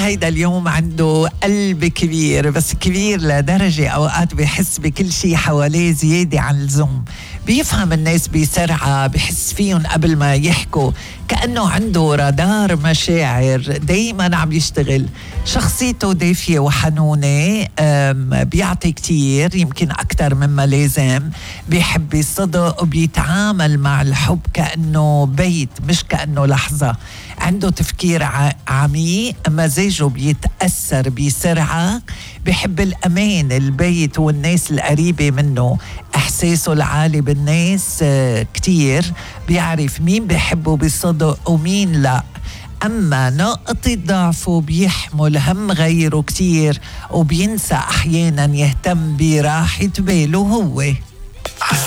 هيدا اليوم عنده قلب كبير، بس كبير لدرجة أوقات بيحس بكل شيء حواليه زيادة عن اللزوم. بيفهم الناس بسرعة، بيحس فيهم قبل ما يحكوا، كأنه عنده رادار مشاعر دايما عم يشتغل. شخصيته دافية وحنونة، بيعطي كتير يمكن أكتر مما لازم. بيحب الصدق وبيتعامل مع الحب كأنه بيت مش كأنه لحظة. عنده تفكير عميق، مزاجه بيتأثر بسرعة. بيحب الأمان، البيت والناس القريبة منه. إحساسه العالي بالناس كتير، بيعرف مين بيحبه بصدق ومين لا. أما نقطة ضعفه بيحمل هم غيره كتير، وبينسى أحيانا يهتم براحة باله هو.